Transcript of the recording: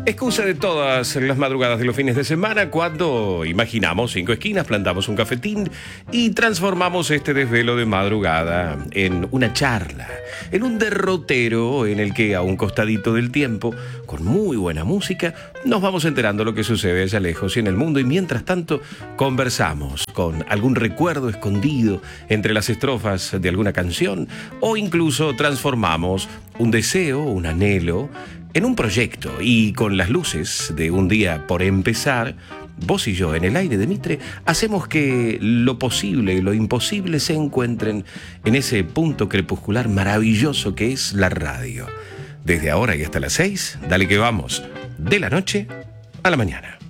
Excusa de todas las madrugadas de los fines de semana cuando imaginamos 5 esquinas, plantamos un cafetín y transformamos este desvelo de madrugada en una charla, en un derrotero en el que a un costadito del tiempo, con muy buena música, nos vamos enterando lo que sucede allá lejos y en el mundo y mientras tanto conversamos con algún recuerdo escondido entre las estrofas de alguna canción o incluso transformamos un deseo, un anhelo, en un proyecto y con las luces de un día por empezar, vos y yo en el aire de Mitre hacemos que lo posible y lo imposible se encuentren en ese punto crepuscular maravilloso que es la radio. Desde ahora y hasta las 6, dale que vamos, de la noche a la mañana.